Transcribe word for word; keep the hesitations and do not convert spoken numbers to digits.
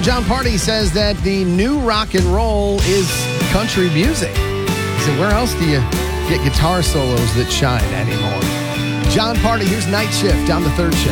John Party says that the new rock and roll is country music. He said, where else do you get guitar solos that shine anymore? John Party, here's Night Shift on the third shift.